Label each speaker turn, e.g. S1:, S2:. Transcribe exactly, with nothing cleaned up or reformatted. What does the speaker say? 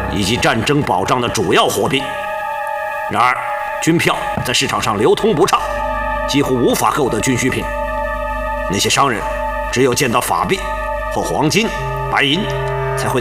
S1: 以及战争保障的主要货币。然而，军票在市场上流通不畅，几乎无法购得军需品。那些商人只有见到法币或黄金、白银